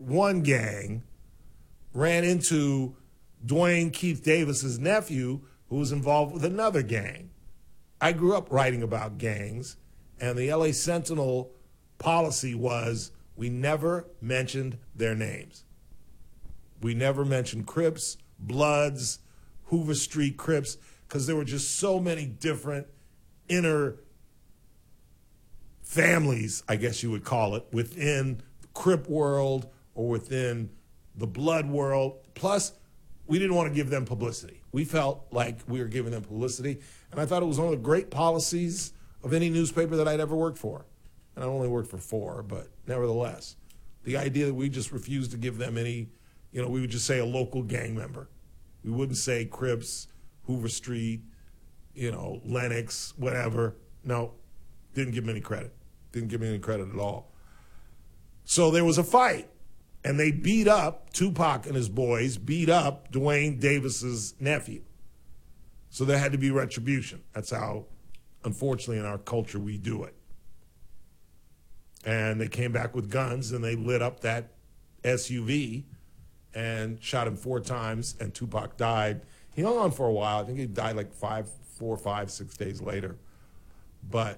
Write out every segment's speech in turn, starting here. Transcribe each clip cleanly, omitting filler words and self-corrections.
one gang ran into Dwayne Keith Davis's nephew, who was involved with another gang. I grew up writing about gangs, and the LA Sentinel policy was we never mentioned their names. We never mentioned Crips, Bloods, Hoover Street Crips, because there were just so many different inner families, I guess you would call it, within the Crip world or within the Blood world. Plus, we didn't want to give them publicity. We felt like we were giving them publicity, and I thought it was one of the great policies of any newspaper that I'd ever worked for. And I only worked for 4, but nevertheless, the idea that we just refused to give them any, we would just say a local gang member. We wouldn't say Crips, Hoover Street, Lenox, whatever. No, didn't give them any credit. Didn't give me any credit at all. So there was a fight, and they beat up, Tupac and his boys beat up Dwayne Davis's nephew. So there had to be retribution. That's how, unfortunately, in our culture, we do it. And they came back with guns, and they lit up that SUV and shot him 4 times, and Tupac died. He hung on for a while. I think he died like 4, 5, 6 days later. But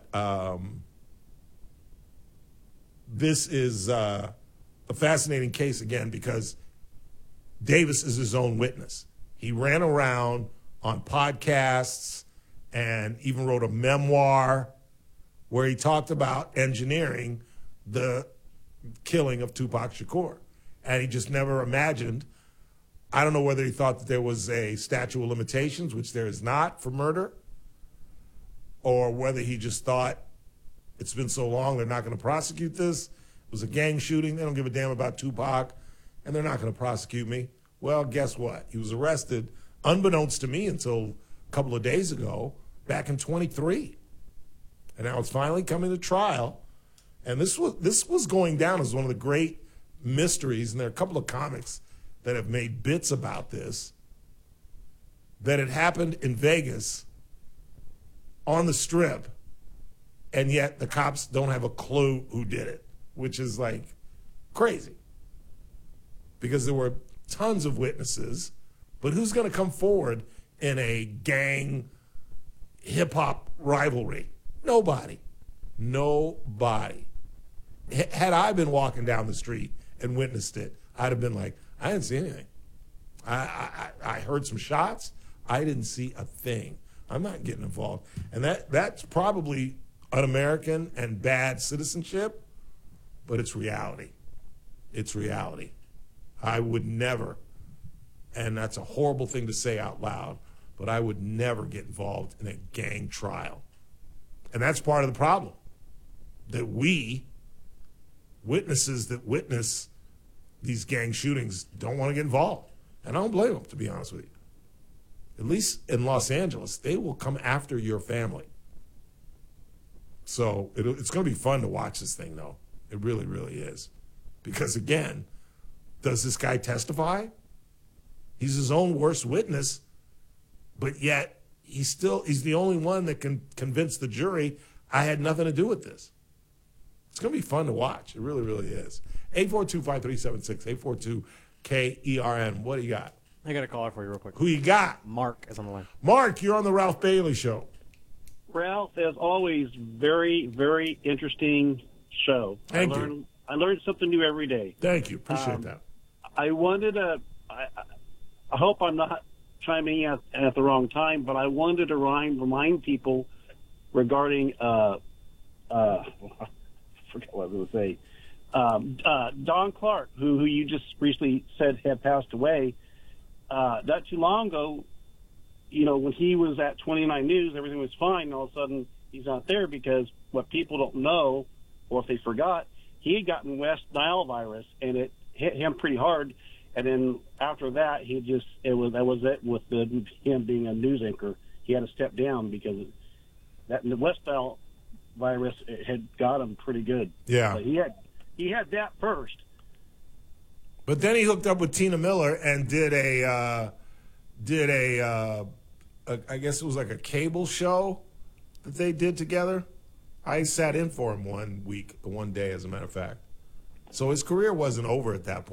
this is a fascinating case, again, because Davis is his own witness. He ran around on podcasts and even wrote a memoir where he talked about engineering the killing of Tupac Shakur. And he just never imagined, I don't know whether he thought that there was a statute of limitations, which there is not for murder, or whether he just thought it's been so long they're not going to prosecute this. It was a gang shooting. They don't give a damn about Tupac, and they're not going to prosecute me. Well, guess what? He was arrested, unbeknownst to me until a couple of days ago, back in 23. And now it's finally coming to trial. And this was going down as one of the great mysteries, and there are a couple of comics that have made bits about this, that it happened in Vegas on the Strip, and yet the cops don't have a clue who did it, which is like crazy. Because there were tons of witnesses, but who's going to come forward in a gang hip-hop rivalry? Nobody. Nobody. Had I been walking down the street and witnessed it, I'd have been like, I didn't see anything. I heard some shots. I didn't see a thing. I'm not getting involved. And that's probably un-American and bad citizenship, but it's reality. It's reality. I would never, and that's a horrible thing to say out loud, but I would never get involved in a gang trial. And that's part of the problem, that we, witnesses that witness these gang shootings, don't want to get involved. And I don't blame them, to be honest with you. At least in Los Angeles, they will come after your family. So it's going to be fun to watch this thing, though. It really, really is. Because, again, does this guy testify? He's his own worst witness, but yet he's the only one that can convince the jury I had nothing to do with this. It's going to be fun to watch. It really, really is. 842-5376, 842-KERN. What do you got? I got a caller for you real quick. Who you got? Mark is on the line. Mark, you're on the Ralph Bailey Show. Ralph, as always, very, very interesting show. Thank you. I learned something new every day. Thank you. Appreciate that. I wanted to, I hope I'm not chiming in at the wrong time, but I wanted to remind people regarding, I forget what I was going to say, Don Clark, who you just recently said had passed away. Not too long ago, when he was at 29 News, everything was fine, and all of a sudden he's not there because what people don't know, or if they forgot, he had gotten West Nile virus, and it hit him pretty hard. And then after that, that was it with him being a news anchor. He had to step down because the West Nile virus had got him pretty good. Yeah, but he had that first. But then he hooked up with Tina Miller and did a I guess it was like a cable show that they did together. I sat in for him one day, as a matter of fact. So his career wasn't over at that point.